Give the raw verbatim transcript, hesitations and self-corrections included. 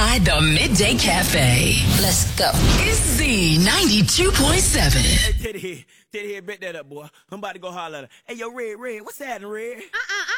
inside the Midday Cafe. Let's go. It's Z ninety-two point seven. Hey, Teddy here. Teddy here, bet that up, boy. I'm about to go holler at her. Hey, yo, Red, Red, what's happening, Red? Uh-uh,